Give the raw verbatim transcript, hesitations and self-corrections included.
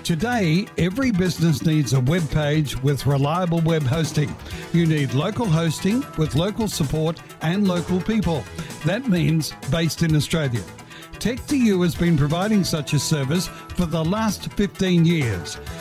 Today, every business needs a web page with reliable web hosting. You need local hosting with local support and local people. That means based in Australia. Tech two U has been providing such a service for the last fifteen years.